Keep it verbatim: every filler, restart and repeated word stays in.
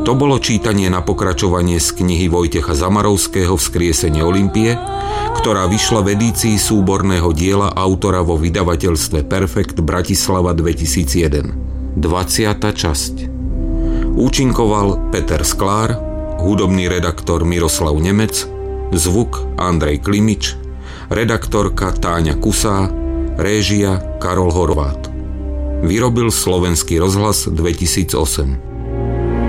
To bolo čítanie na pokračovanie z knihy Vojtecha Zamarovského Vzkriesenie Olympie, ktorá vyšla v edícii súborného diela autora vo vydavateľstve Perfekt Bratislava dvetisícjeden. dvadsiata časť. Účinkoval Peter Sklár, hudobný redaktor Miroslav Nemec, zvuk Andrej Klimič, redaktorka Táňa Kusá, réžia Karol Horvát. Vyrobil Slovenský rozhlas dvetisícosem.